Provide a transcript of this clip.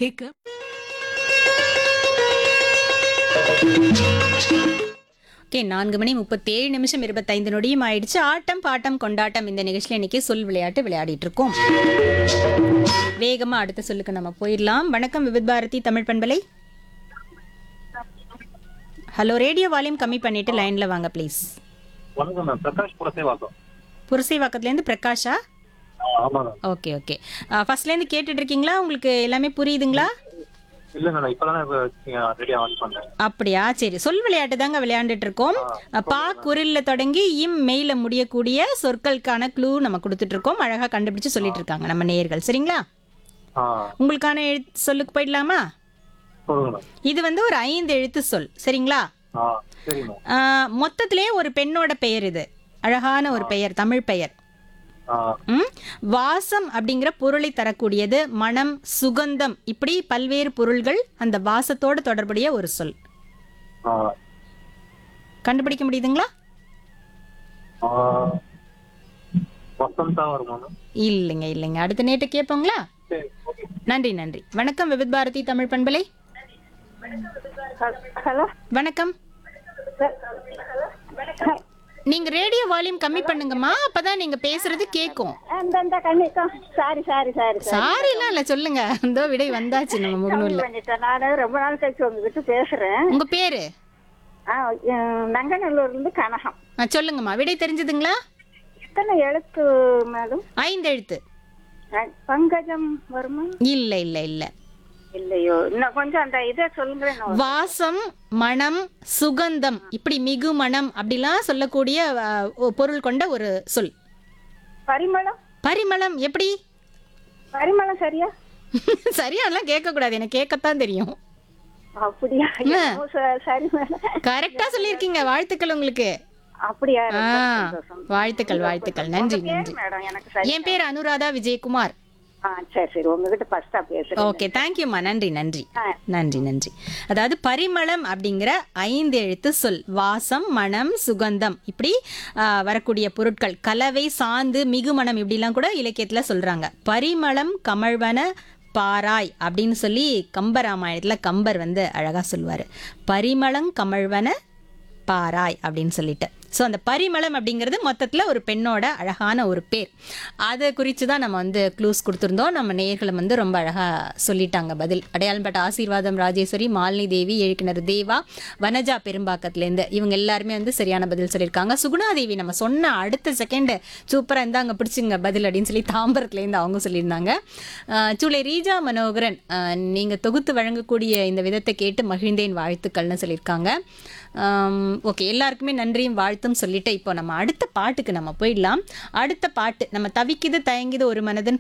கேட்க ஓகே 4:37 25 நொடியும் ஆயிடுச்சு. ஆட்டம் பாட்டம் கொண்டாட்டம் இந்த நிகழ்ச்சியில் இன்னைக்கு சொல் விளையாட்டு விளையாடிட்டு இருக்கோம். வேகமா அடுத்த சொல்லுக்கு நம்ம போயிடலாம். வணக்கம் விவித் பாரதி தமிழ் பண்பலை. ஹலோ, ரேடியோ வால்யூம் கம்மி பண்ணிட்டு லைன்ல வாங்க ப்ளீஸ். வணக்கம் மேம். பிரகாஷ் புரசேவாக்கம். புரசைவாக்கத்துலேருந்து பிரகாஷா? ஆமா மேம். Okay okay. ஃபர்ஸ்ட்லேருந்து கேட்டுட்டு இருக்கீங்களா? உங்களுக்கு எல்லாமே புரியுதுங்களா? இல்ல மேடம், இப்பதான் ரெடி ஆன் பண்ணேன். அப்படியா, சரி. சொல் விளையாட்டு தாங்க விளையாண்டுட்டு இருக்கோம். பா குரில்ல தொடங்கி இம் மெயில முடியக்கூடிய சொற்களுக்கான க்ளூ நம்ம கொடுத்துட்டு இருக்கோம். அழகா கண்டுபிடிச்சு சொல்லிட்டு இருக்காங்க நம்ம நேயர்கள். சரிங்களா? உங்களுக்கான சொல்லுக்கு போயிடலாமா? சொல்லுங்க மேம். இது வந்து ஒரு 5 எழுத்து சொல். சரிங்களா? சரி மேம். மொத்தத்திலே ஒரு பெண்ணோட பெயர். இது அழகான ஒரு பெயர், தமிழ் பெயர். வாசம் அப்படிங்கிற பொருளை தரக்கூடியது. மனம், சுகந்தம், இப்படி பல்வேறு பொருள்கள் அந்த வாசத்தோட தொடர்புடைய ஒரு சொல். கண்டுபிடிக்க முடியுதுங்களா? வசந்தா வருமா மேம்? இல்லைங்க இல்லைங்க, அடுத்த நேட்டு கேட்போங்களா? சரி, ஓகே. நன்றி நன்றி. வணக்கம் விவித் பாரதி தமிழ் பண்பலை. ஹலோ, வணக்கம். நீங்க ரேடியோ வால்யூம் கம்மி பண்ணுங்கம்மா, அப்பதான் நீங்க பேசுறது கேக்கும். அந்த கண்ணிக்கம் சாரி சாரி சாரி சாரிலாம் இல்ல, சொல்லுங்க. அந்த விடை வந்தாச்சு நம்ம முகநூல்ல. பண்ணிட்டேன். நான் ரொம்ப நாள் கழிச்சு உங்ககிட்ட பேசுறேன். உங்க பேரு? நங்கநல்லூர்ல இருந்து கனகம். சொல்லுங்கம்மா, விடை தெரிஞ்சதுங்களா? எத்தனை எழுத்து மேடம்? 5 எழுத்து. பங்கஜம் வருமா? இல்ல இல்ல இல்ல. இல்லையோ, இன்னும் கொஞ்சம் அந்த இதை சொல்லுங்களேன். வாசம், மனம், சுகந்தம், இப்படி மிகு மனம் அப்படிலாம் சொல்லக்கூடிய பொருள் கொண்ட ஒரு சொல். பரிமளம். பரிமளம் எப்படி? பரிமளம் சரியா? சரியாலாம் கேட்க கூடாது, எனக்கு கேட்கத்தான் தெரியும். அப்படியா? சரி மேடம், கரெக்டா சொல்லியிருக்கீங்க. வாழ்த்துக்கள் உங்களுக்கு. அப்படியா? வாழ்த்துக்கள் வாழ்த்துக்கள். நன்றி நன்றி. மேடம் எனக்கு என் பேர் அனுராதா விஜயகுமார். சரி சரி, உங்ககிட்ட ஃபர்ஸ்டா பேசுறேன். ஓகே, தேங்க்யூம்மா. நன்றி நன்றி நன்றி நன்றி. அதாவது பரிமளம் அப்படிங்கிற 5 எழுத்து சொல். வாசம், மனம், சுகந்தம், இப்படி வரக்கூடிய பொருட்கள். கலவை, சாந்து, மிகுமணம் இப்படிலாம் கூட இலக்கியத்துல சொல்றாங்க. பரிமளம் கமழ்வன பாராய் அப்படின்னு சொல்லி கம்பராமாயணத்துல கம்பர் வந்து அழகா சொல்லுவாரு. பரிமளம் கமழ்வன பாராய் அப்படின்னு சொல்லிட்டு. ஸோ அந்த பரிமளம் அப்படிங்கிறது மொத்தத்தில் ஒரு பெண்ணோட அழகான ஒரு பேர். அதை குறித்து தான் நம்ம வந்து க்ளூஸ் கொடுத்துருந்தோம். நம்ம நேயர்களும் வந்து ரொம்ப அழகாக சொல்லிட்டாங்க பதில். அடையாளம் பட்ட ஆசீர்வாதம் ராஜேஸ்வரி, மாலினி தேவி, எழுக்கினர் தேவா, வனஜா பெரும்பாக்கத்துலேருந்து இவங்க எல்லாருமே வந்து சரியான பதில் சொல்லியிருக்காங்க. சுகுணாதேவி நம்ம சொன்ன அடுத்த செகண்டு சூப்பராக இருந்தால் அங்கே பிடிச்சிங்க பதில் அப்படின்னு சொல்லி தாம்பரத்துலேருந்து அவங்க சொல்லியிருந்தாங்க. சூளை ரீஜா மனோகரன், நீங்கள் தொகுத்து வழங்கக்கூடிய இந்த விதத்தை கேட்டு மகிழ்ந்தேன், வாழ்த்துக்கள்னு சொல்லியிருக்காங்க. ஓகே, எல்லாருக்குமே நன்றியும் வாழ்த்தும் சொல்லிட்டு இப்போ நம்ம அடுத்த பாட்டுக்கு நம்ம போயிடலாம். அடுத்த பாட்டு நம்ம தவிக்குது தயங்குது ஒரு மனதன்